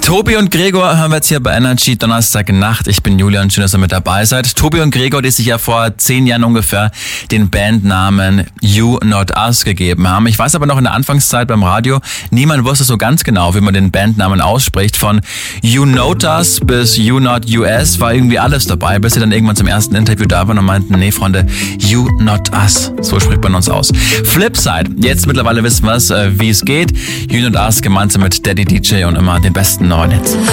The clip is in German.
Tobi und Gregor hören wir jetzt hier bei Energy Donnerstagnacht. Ich bin Julian, schön, dass ihr mit dabei seid. Tobi und Gregor, die sich ja vor 10 Jahren ungefähr den Bandnamen You Not Us gegeben haben. Ich weiß aber noch in der Anfangszeit beim Radio, niemand wusste so ganz genau, wie man den Bandnamen ausspricht. Von You Not Us bis You Not US war irgendwie alles dabei, bis sie dann irgendwann zum ersten Interview da waren und meinten, nee Freunde, You Not Us, so spricht man uns aus. Flipside, jetzt mittlerweile wissen wir es, wie es geht. You Not Us gemeinsam mit Daddy DJ und immer den besten neuen Hits.